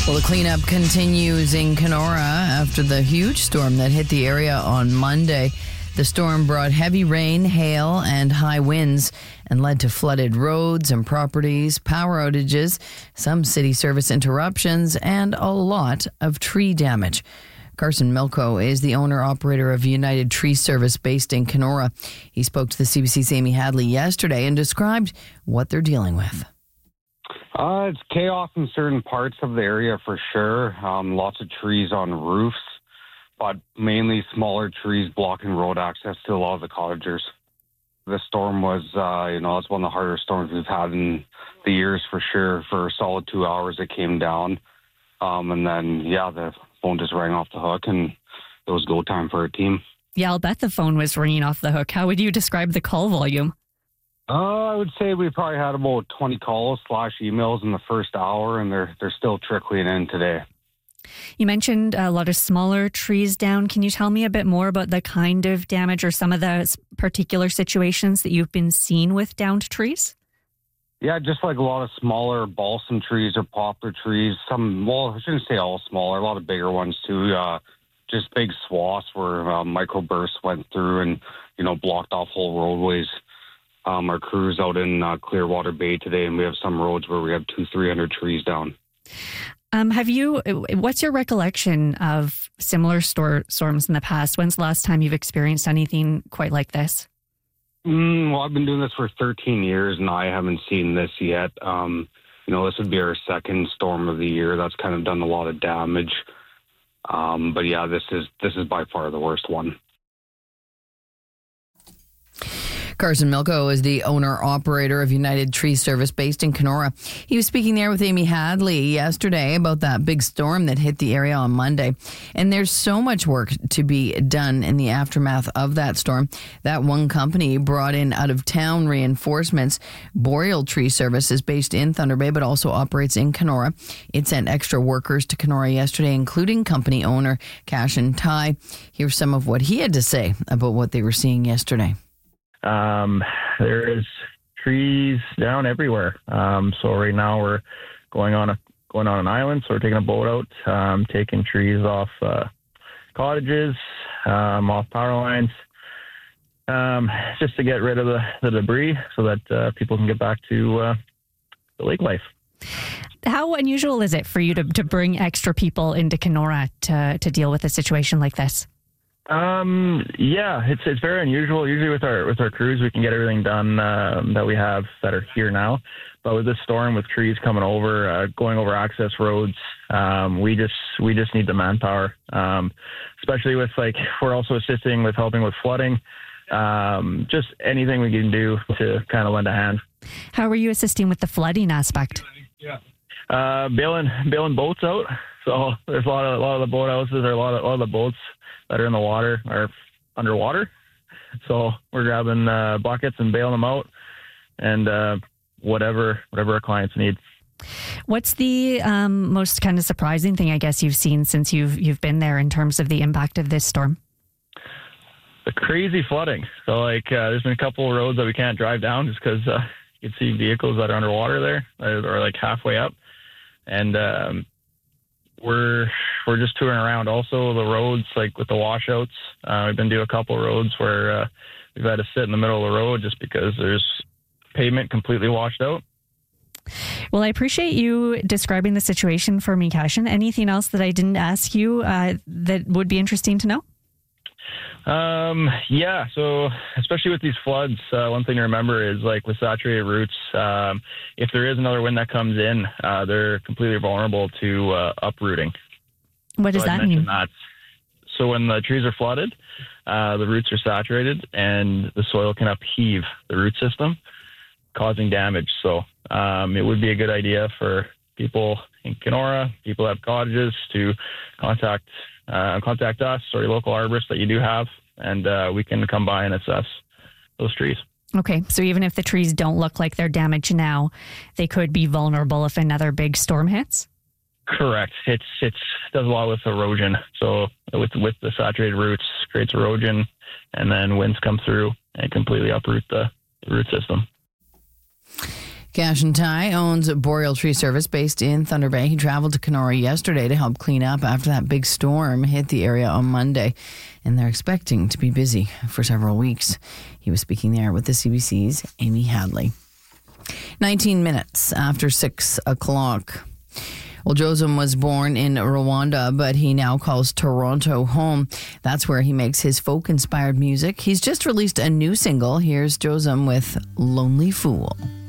Well, the cleanup continues in Kenora after the huge storm that hit the area on Monday. The storm brought heavy rain, hail, and high winds and led to flooded roads and properties, power outages, some city service interruptions, and a lot of tree damage. Carson Milko is the owner-operator of United Tree Service based in Kenora. He spoke to the CBC's Amy Hadley yesterday and described what they're dealing with. It's chaos in certain parts of the area for sure. Lots of trees on roofs, but mainly smaller trees blocking road access to a lot of the cottagers. The storm was, it's one of the harder storms we've had in the years for sure. For a solid 2 hours it came down. And then, the phone just rang off the hook and it was go time for our team. Yeah, I'll bet the phone was ringing off the hook. How would you describe the call volume? I would say we probably had about 20 calls / emails in the first hour, and they're still trickling in today. You mentioned a lot of smaller trees down. Can you tell me a bit more about the kind of damage or some of the particular situations that you've been seeing with downed trees? Yeah, just like a lot of smaller balsam trees or poplar trees. I shouldn't say all smaller, a lot of bigger ones too. Just big swaths where microbursts went through and, blocked off whole roadways. Our crew's out in Clearwater Bay today, and we have some roads where we have 200-300 trees down. What's your recollection of similar storms in the past? When's the last time you've experienced anything quite like this? Well, I've been doing this for 13 years, and I haven't seen this yet. This would be our second storm of the year. That's kind of done a lot of damage. But yeah, this is by far the worst one. Carson Milko is the owner-operator of United Tree Service based in Kenora. He was speaking there with Amy Hadley yesterday about that big storm that hit the area on Monday. And there's so much work to be done in the aftermath of that storm. That one company brought in out-of-town reinforcements. Boreal Tree Service is based in Thunder Bay, but also operates in Kenora. It sent extra workers to Kenora yesterday, including company owner Cashin Tai. Here's some of what he had to say about what they were seeing yesterday. There's trees down everywhere. So right now we're going on an island. So we're taking a boat out, taking trees off cottages, off power lines, just to get rid of the debris so that people can get back to the lake life. How unusual is it for you to bring extra people into Kenora to deal with a situation like this? It's very unusual. Usually with our crews, we can get everything done that we have that are here now. But with this storm, with trees coming over, going over access roads, we just need the manpower. Especially with we're also assisting with helping with flooding. Just anything we can do to kind of lend a hand. How are you assisting with the flooding aspect? Bailing boats out. So there's a lot of the boathouses, or a lot of the boats that are in the water are underwater. So we're grabbing buckets and bailing them out, and whatever our clients need. What's the most kind of surprising thing, I guess, you've seen since you've been there in terms of the impact of this storm? The crazy flooding. So there's been a couple of roads that we can't drive down just because you can see vehicles that are underwater there, or halfway up, and we're just touring around. Also, the roads, with the washouts, we've been doing a couple of roads where we've had to sit in the middle of the road just because there's pavement completely washed out. Well, I appreciate you describing the situation for me, Cashin. Anything else that I didn't ask you that would be interesting to know? So especially with these floods, one thing to remember is with saturated roots, if there is another wind that comes in, they're completely vulnerable to uprooting. What does that mean? So when the trees are flooded, the roots are saturated and the soil can upheave the root system, causing damage. So it would be a good idea for people in Kenora, people that have cottages, to contact us or your local arborist that you do have, and we can come by and assess those trees. Okay, so even if the trees don't look like they're damaged now, they could be vulnerable if another big storm hits? Correct. It does a lot with erosion. So with the saturated roots, creates erosion, and then winds come through and completely uproot the root system. Cash and Ty owns Boreal Tree Service based in Thunder Bay. He traveled to Kenora yesterday to help clean up after that big storm hit the area on Monday, and they're expecting to be busy for several weeks. He was speaking there with the CBC's Amy Hadley. 19 minutes after 6 o'clock. Well, Josem was born in Rwanda, but he now calls Toronto home. That's where he makes his folk-inspired music. He's just released a new single. Here's Josem with Lonely Fool.